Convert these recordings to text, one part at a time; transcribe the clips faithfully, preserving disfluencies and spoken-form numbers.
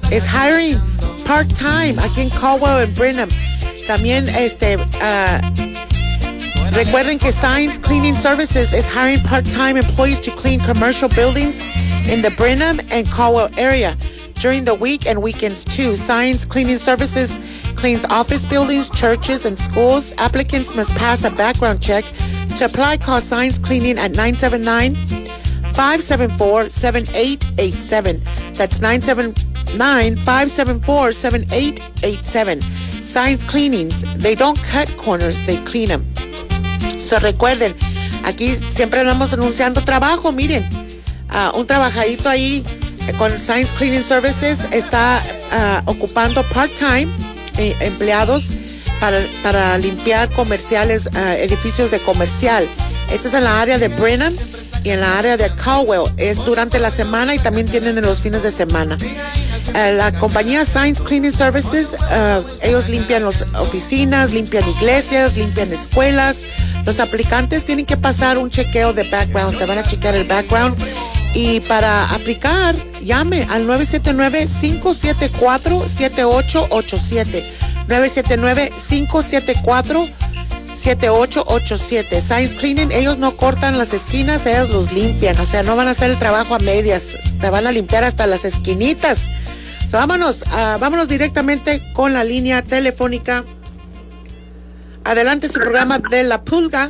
is hiring part-time aquí en Caldwell and Brenham. También, este, uh, recuerden que Signs Cleaning Services is hiring part-time employees to clean commercial buildings in the Brenham and Caldwell area during the week and weekends too. Signs Cleaning Services cleans office buildings, churches, and schools. Applicants must pass a background check. To apply, call Signs Cleaning at nine seven nine, five seven four, seven eight eight seven. That's nine seven nine, five seven four, seven eight eight seven. Signs Cleanings. They don't cut corners, they clean them. So recuerden, aquí siempre andamos anunciando trabajo. Miren, uh, un trabajadito ahí eh, con Signs Cleaning Services está uh, ocupando part-time eh, empleados para, para limpiar comerciales, uh, edificios de comercial. Este es en la área de Brenham y en la área de Caldwell. Es durante la semana y también tienen en los fines de semana. Uh, la compañía Signs Cleaning Services, uh, ellos limpian las oficinas, limpian iglesias, limpian escuelas. Los aplicantes tienen que pasar un chequeo de background. Te van a chequear el background. Y para aplicar, llame al nueve siete nueve, cinco siete cuatro, siete ocho ocho siete. nueve siete nueve, cinco siete cuatro, siete ocho ocho siete. Signs Cleaning, ellos no cortan las esquinas, ellos los limpian. O sea, no van a hacer el trabajo a medias. Te van a limpiar hasta las esquinitas. So, vámonos, uh, vámonos directamente con la línea telefónica. Adelante su programa de La Pulga.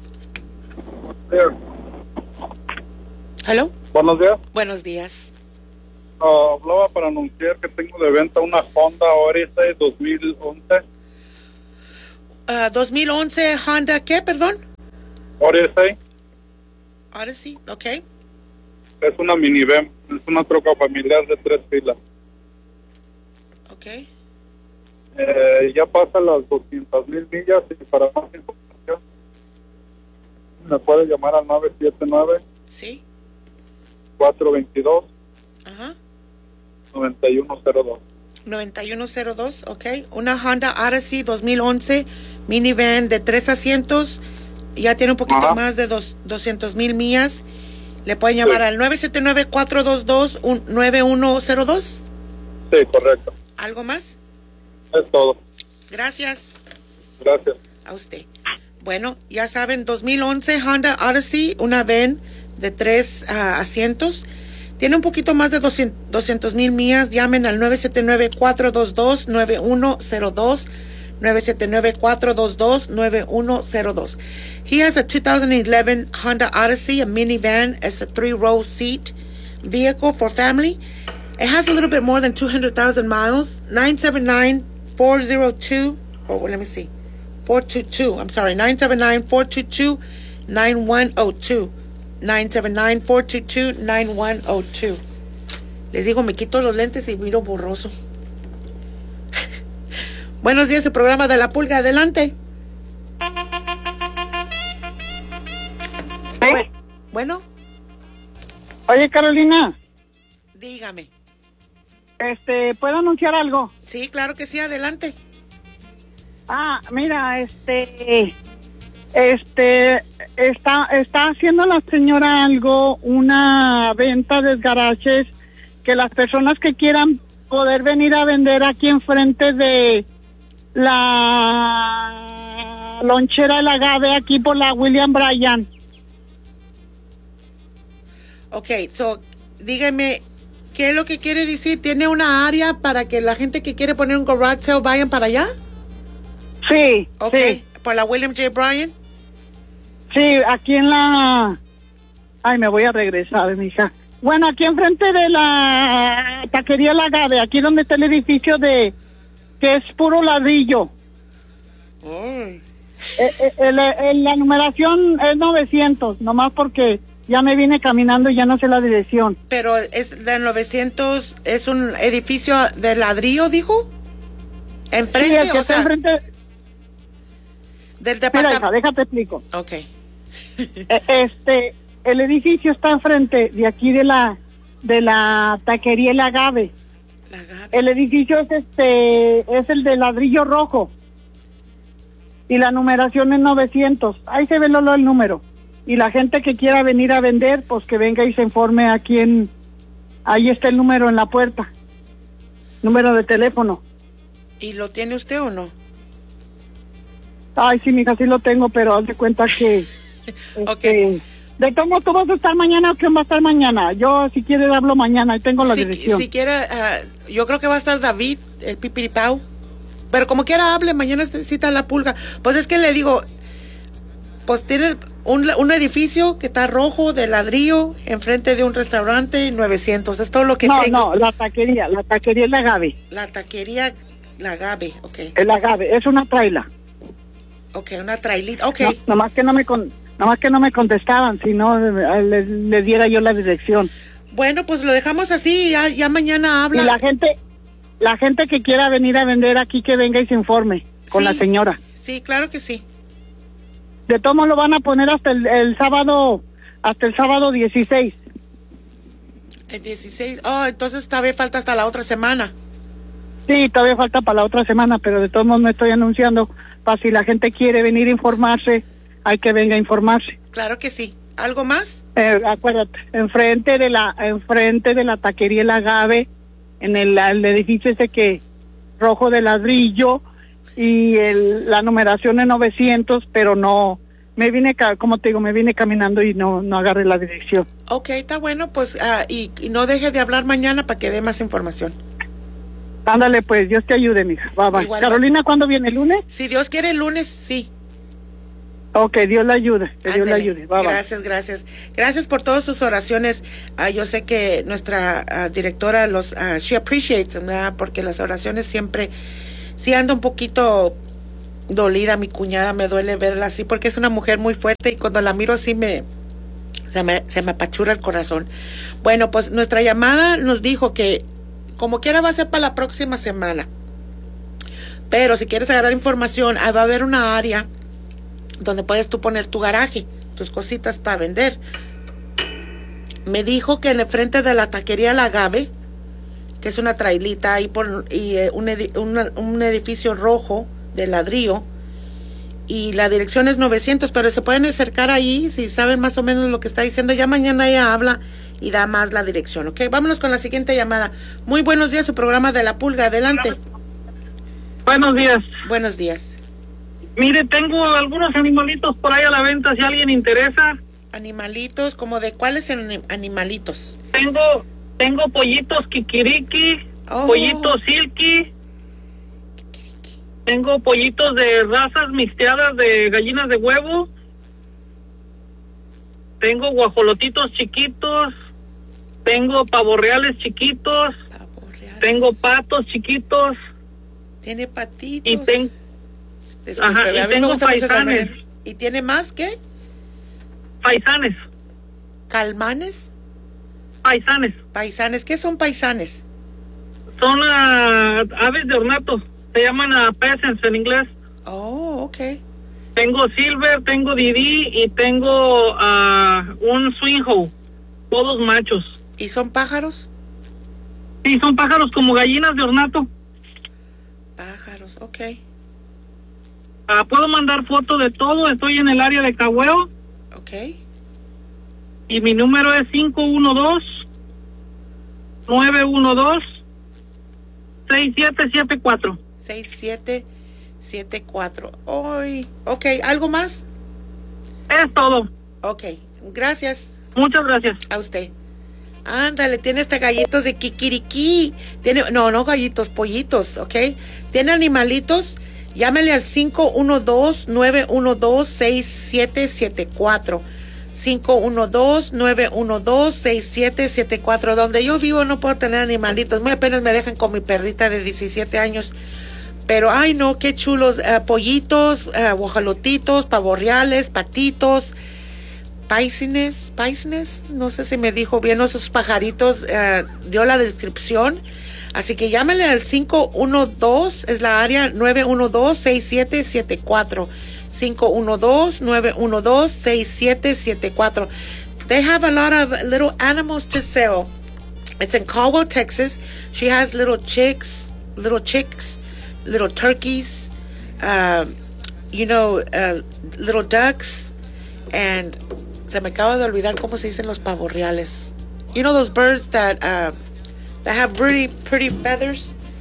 Hello. Buenos días. Buenos días. Uh, hablaba para anunciar que tengo de venta una Honda Odyssey dos mil once. Uh, dos mil once Honda, ¿qué? Perdón. Odyssey. Odyssey, ok. Es una minivan, es una troca familiar de tres filas. Ok. Eh, ya pasa las doscientas mil millas y para más información me puede llamar al nueve siete nueve, sí, cuatro dos dos, ajá, nueve uno cero dos. noventa y uno cero dos, ok. Una Honda Odyssey dos mil once minivan de tres asientos. Ya tiene un poquito Ajá. más de dos, doscientas mil millas. Le pueden llamar sí. al nueve siete nueve, cuatro dos dos, nueve uno cero dos. Sí, correcto. ¿Algo más? Es todo. Gracias. Gracias. A usted. Bueno, ya saben, dos mil once Honda Odyssey, una van de tres uh, asientos. Tiene un poquito más de doscientas mil millas. Llamen al nueve siete nueve, cuatro dos dos, nueve uno cero dos. nueve siete nueve, cuatro dos dos, nueve uno cero dos. He has a two thousand eleven Honda Odyssey, a minivan. It's a three-row seat vehicle for family. It has a little bit more than two hundred thousand miles. nine seven nine, four zero two. Oh, well, let me see. four two two. I'm sorry. nine seven nine, four two two, nine one zero two. nine seven nine, four two two, nine one zero two. Les digo, me quito los lentes y miro borroso. Buenos días, el programa de La Pulga. Adelante. ¿Sí? Bueno. Oye, Carolina. Dígame. Este, ¿puedo anunciar algo? Sí, claro que sí, adelante. Ah, mira, este, este, está, está haciendo la señora algo, una venta de garajes, que las personas que quieran poder venir a vender aquí enfrente de la lonchera de la Agave, aquí por la William Bryan. Ok, so, dígame, ¿qué es lo que quiere decir? ¿Tiene una área para que la gente que quiere poner un garage sale vayan para allá? Sí, ok, sí. ¿por la William J. Bryan? Sí, aquí en la... Ay, me voy a regresar, mija. Bueno, aquí enfrente de la taquería La Agave, aquí donde está el edificio de... que es puro ladrillo. Oh. Eh, eh, el, el, la numeración es novecientos, nomás porque ya me vine caminando y ya no sé la dirección. Pero es de novecientos, ¿es un edificio de ladrillo, dijo? ¿Enfrente? Sí, el que o está sea, enfrente... del departamento. Mira, hija, déjate explico. Ok. eh, este, el edificio está enfrente de aquí de la de la taquería La Agave. La Agave. El edificio es este es el de ladrillo rojo. Y la numeración es novecientos. Ahí se ve Lolo el número. Y la gente que quiera venir a vender, pues que venga y se informe aquí en... Ahí está el número en la puerta. número de teléfono. ¿Y lo tiene usted o no? Ay, sí, mija, sí lo tengo, pero haz de cuenta que... Ok. este, ¿de cómo tú vas a estar mañana o quién va a estar mañana? Yo, si quieres, hablo mañana y tengo la Si, dirección. si quiere, ah, yo creo que va a estar David, el pipiripau. Pero como quiera hable, mañana necesita la pulga. Pues es que le digo, pues tiene un, un edificio que está rojo de ladrillo enfrente de un restaurante, novecientos. Es todo lo que no, tengo. no, la taquería, la taquería es la Gabe. La taquería, la Gabe, ok. Es la Gabe, es una traila. Ok, una trailita, ok. No, nomás que no me con, nomás que no me contestaban, si no eh, les, les diera yo la dirección. Bueno, pues lo dejamos así, ya, ya mañana habla. Y la gente, la gente que quiera venir a vender aquí, que venga y se informe con Sí. la señora. Sí, claro que sí. De todo modo lo van a poner hasta el, el sábado, hasta el sábado dieciséis. El dieciséis, oh, entonces todavía falta hasta la otra semana. Sí, todavía falta para la otra semana, pero de todos modos me estoy anunciando para si la gente quiere venir a informarse, hay que venga a informarse. Claro que sí. ¿Algo más? Eh, acuérdate, enfrente de la, enfrente de la taquería El Agave, en el, el edificio ese que rojo de ladrillo y el, la numeración es novecientos, pero no, me vine, ca- como te digo, me vine caminando y no, no agarré la dirección. Ok, está bueno, pues, ah, y, y no deje de hablar mañana para que dé más información. Ándale, pues, Dios te ayude, mija. Bye, bye. Igual, Carolina, ¿cuándo viene? ¿El lunes? Si Dios quiere el lunes, sí. Ok, Dios la ayude, que Dios la Ándele. ayude. Bye, bye. Gracias, gracias. Gracias por todas sus oraciones. Ah, yo sé que nuestra ah, directora los, ah, she appreciates, ¿verdad? Porque las oraciones siempre, sí anda un poquito dolida mi cuñada, me duele verla así, porque es una mujer muy fuerte y cuando la miro así me, se me, se me apachura el corazón. Bueno, pues nuestra llamada nos dijo que como quiera va a ser para la próxima semana. Pero si quieres agarrar información, ah, va a haber una área donde puedes tú poner tu garaje, tus cositas para vender. Me dijo que en el frente de la taquería La Agave, que es una trailita ahí por y eh, un, edi, una, un edificio rojo de ladrillo, y la dirección es novecientos, pero se pueden acercar ahí si saben más o menos lo que está diciendo. Ya mañana ella habla y da más la dirección, ¿ok? Vámonos con la siguiente llamada. Muy buenos días, su programa de La Pulga, adelante. Buenos días. Buenos días. Mire, tengo algunos animalitos por ahí a la venta, si alguien interesa. Animalitos, ¿como de cuáles anim- animalitos? Tengo tengo pollitos kikiriki, Oh. pollitos silky. Tengo pollitos de razas mixteadas de gallinas de huevo. Tengo guajolotitos chiquitos. Tengo pavorreales chiquitos. Pavorreales. Tengo patos chiquitos. Tiene patitos. Y, ten, Disculpe, ajá, y a mí me tengo gusta mucho esa faisanes. manera. ¿Y tiene más qué? Paisanes. ¿Calmanes? Paisanes. Paisanes. ¿Qué son paisanes? Son uh, aves de ornato. Se llaman uh, peasants en inglés. Oh, ok. Tengo silver, tengo didi y tengo uh, un swingho. Todos machos. ¿Y son pájaros? Sí, son pájaros como gallinas de ornato. Pájaros, ok. Uh, puedo mandar foto de todo. Estoy en el área de Cahueo. Ok. Y mi número es cinco uno dos, nueve uno dos, seis siete siete cuatro. seis siete siete cuatro. Hoy. Ok, ¿algo más? Es todo. Ok, gracias Muchas gracias. a usted. Ándale, tiene hasta gallitos de kikiriki. Tiene, no, no gallitos, pollitos, ¿ok? Tiene animalitos. Llámele al cinco uno dos, nueve uno dos, seis siete siete cuatro. cinco uno dos, nueve uno dos, seis siete siete cuatro. Donde yo vivo no puedo tener animalitos. Muy apenas me dejan con mi perrita de diecisiete años. Pero, ay no, qué chulos. Uh, pollitos, uh, guajolotitos, pavorreales, patitos, paisines, paisines. No sé si me dijo bien esos pajaritos. Uh, dio la descripción. Así que llámele al cinco uno dos, es la área nueve uno dos, seis siete siete cuatro. cinco uno dos, nueve uno dos, seis siete siete cuatro. They have a lot of little animals to sell. It's in Caldwell, Texas. She has little chicks, little chicks, little turkeys, uh, you know, uh, little ducks, and se me acaba de olvidar cómo se dicen los pavorreales. You know those birds that uh, that have pretty pretty feathers.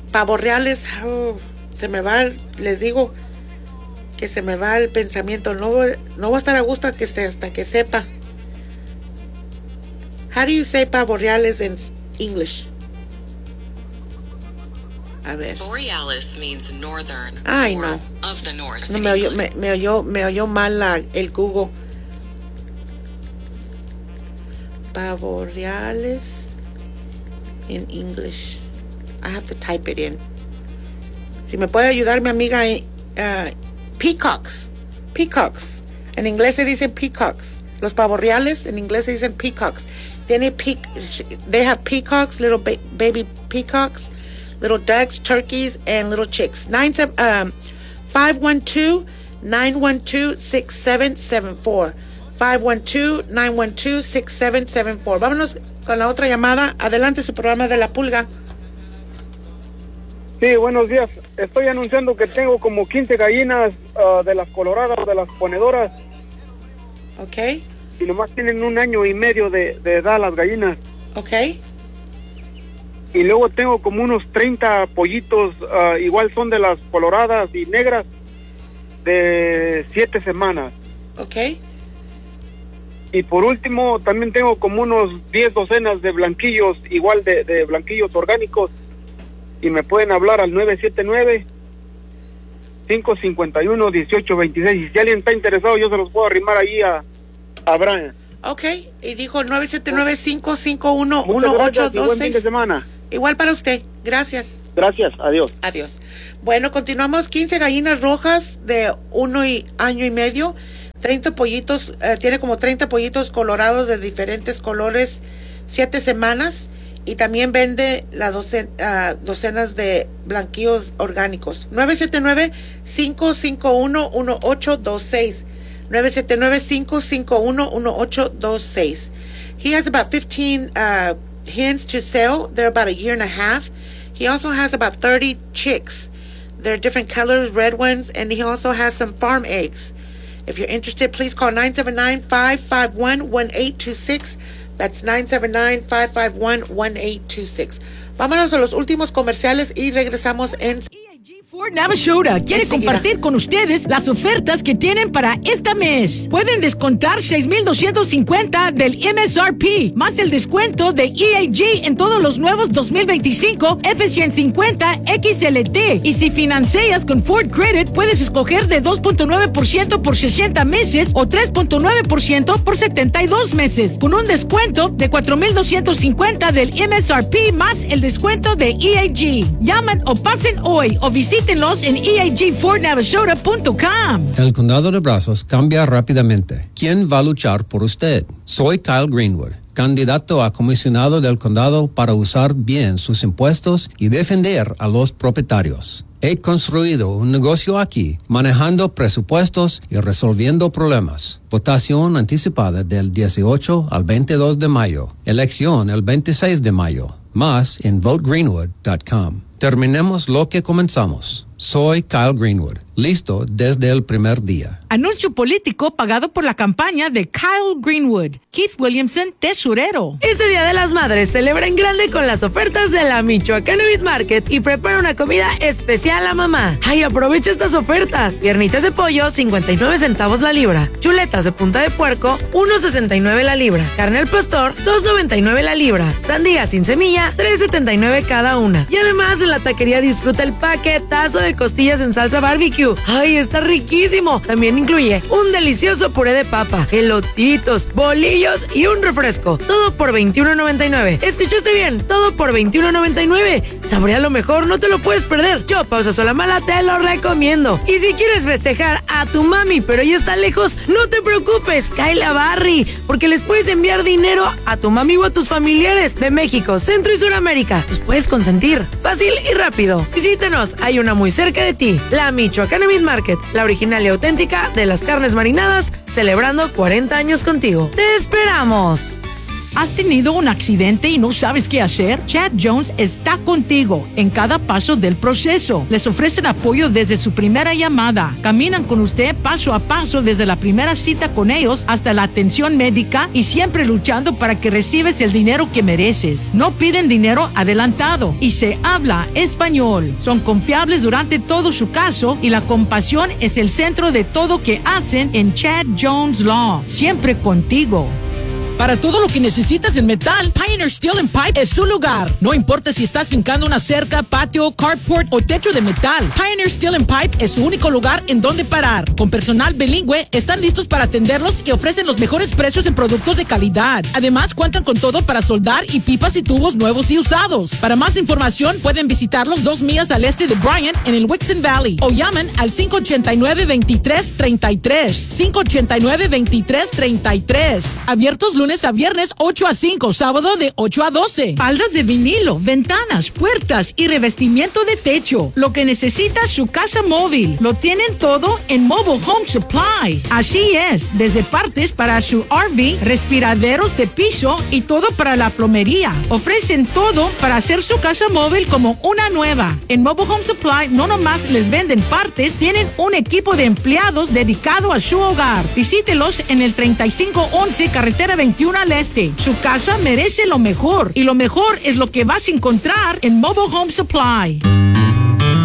pavos reales, oh, se me va, les digo que se me va el pensamiento. No, no voy a estar a gusto hasta que, hasta que sepa. How do you say pavos reales in English? A ver. Borealis means northern. Ay, no. Of the north. No, me oyó, me, me oyó, me oyó mal la, el Google. Pavos reales in English. I have to type it in. Si me puede ayudar mi amiga, uh, peacocks. Peacocks. En inglés se dicen peacocks. Los pavos reales en inglés se dicen peacocks. Tiene pe- they have peacocks, little ba- baby peacocks, little ducks, turkeys, and little chicks. Nine, um, five one two, nine one two, six seven seven four. five one two, nine one two, six seven seven four. Vámonos con la otra llamada. Adelante, su programa de La Pulga. Sí, buenos días. Estoy anunciando que tengo como quince gallinas uh, de las coloradas, de las ponedoras. Ok. Y nomás tienen un año y medio de, de edad las gallinas. Ok. Y luego tengo como unos treinta pollitos, uh, igual son de las coloradas y negras, de siete semanas. Ok. Y por último, también tengo como unos diez docenas de blanquillos, igual de, de blanquillos orgánicos. Y me pueden hablar al nueve siete nueve, cinco cinco uno, uno ocho dos seis. Y si alguien está interesado, yo se los puedo arrimar ahí a, a Brian. Ok. Y dijo nueve siete nueve, cinco cinco uno, uno ocho dos seis. Buen fin de semana. Igual para usted. Gracias. Gracias. Adiós. Adiós. Bueno, continuamos. quince gallinas rojas de uno y, año y medio. treinta pollitos. Eh, tiene como treinta pollitos colorados de diferentes colores. siete semanas. Y también vende las docen, uh, docenas de blanquillos orgánicos. nueve siete nueve, cinco cinco uno, uno ocho dos seis. nueve siete nueve, cinco cinco uno, uno ocho dos seis. He has about fifteen uh, hens to sell. They're about a year and a half. He also has about thirty chicks. They're different colors, red ones, and he also has some farm eggs. If you're interested, please call nine seven nine, five five one, one eight two six. That's nine seven nine, five five one, one eight two six. Vámonos a los últimos comerciales y regresamos en... Ford Navasota quiere Enseguida. compartir con ustedes las ofertas que tienen para este mes. Pueden descontar seis mil doscientos cincuenta del M S R P, más el descuento de E A G en todos los nuevos dos mil veinticinco F ciento cincuenta X L T. Y si financias con Ford Credit, puedes escoger de dos punto nueve por ciento por sesenta meses o tres punto nueve por ciento por setenta y dos meses, con un descuento de cuatro mil doscientos cincuenta del M S R P más el descuento de E A G. Llaman o pasen hoy o visiten en E A G Ford Navasota punto com. El condado de Brazos cambia rápidamente. ¿Quién va a luchar por usted? Soy Kyle Greenwood, candidato a comisionado del condado para usar bien sus impuestos y defender a los propietarios. He construido un negocio aquí, manejando presupuestos y resolviendo problemas. Votación anticipada del dieciocho al veintidós de mayo. Elección el veintiséis de mayo. Más en vote greenwood punto com. Terminemos lo que comenzamos. Soy Kyle Greenwood, listo desde el primer día. Anuncio político pagado por la campaña de Kyle Greenwood. Keith Williamson, tesorero. Este Día de las Madres celebra en grande con las ofertas de la Michoacán Meat Market y prepara una comida especial a mamá. ¡Ay, aprovecha estas ofertas! Piernitas de pollo, cincuenta y nueve centavos la libra. Chuletas de punta de puerco, uno sesenta y nueve la libra. Carne al pastor, dos noventa y nueve la libra. Sandía sin semilla, tres setenta y nueve cada una. Y además en la taquería disfruta el paquetazo de costillas en salsa barbecue. ¡Ay, está riquísimo! También incluye un delicioso puré de papa, elotitos, bolillos y un refresco. Todo por veintiuno noventa y nueve. ¿Escuchaste bien? Todo por veintiuno noventa y nueve. Saborea lo mejor, no te lo puedes perder. Yo, Pausa Sola Mala, te lo recomiendo. Y si quieres festejar a tu mami, pero ella está lejos, no te preocupes, cáele a Barry, porque les puedes enviar dinero a tu mami o a tus familiares de México, Centro y Suramérica. Los puedes consentir. Fácil y rápido. Visítanos, hay una muy cerca de ti. La Michoacán Meat Market, la original y auténtica de las carnes marinadas, celebrando cuarenta años contigo. ¡Te esperamos! ¿Has tenido un accidente y no sabes qué hacer? Chad Jones está contigo en cada paso del proceso. Les ofrecen apoyo desde su primera llamada. Caminan con usted paso a paso desde la primera cita con ellos hasta la atención médica y siempre luchando para que recibes el dinero que mereces. No piden dinero adelantado y se habla español. Son confiables durante todo su caso y la compasión es el centro de todo que hacen en Chad Jones Law. Siempre contigo. Para todo lo que necesitas en metal, Pioneer Steel and Pipe es su lugar. No importa si estás fincando una cerca, patio, carport o techo de metal, Pioneer Steel and Pipe es su único lugar en donde parar. Con personal bilingüe, están listos para atenderlos y ofrecen los mejores precios en productos de calidad. Además, cuentan con todo para soldar y pipas y tubos nuevos y usados. Para más información, pueden visitarlos dos millas al este de Bryant, en el Wixon Valley, o llamen al cinco ocho nueve, veintitrés treinta y tres. cinco ocho nueve, veintitrés treinta y tres. Abiertos lunes a viernes ocho a cinco, sábado de ocho a doce. Faldas de vinilo, ventanas, puertas y revestimiento de techo. Lo que necesita su casa móvil. Lo tienen todo en Mobile Home Supply. Así es, desde partes para su R V, respiraderos de piso y todo para la plomería. Ofrecen todo para hacer su casa móvil como una nueva. En Mobile Home Supply no nomás les venden partes, tienen un equipo de empleados dedicado a su hogar. Visítelos en el treinta y cinco once Carretera veintiuno al este. Su casa merece lo mejor y lo mejor es lo que vas a encontrar en Mobile Home Supply.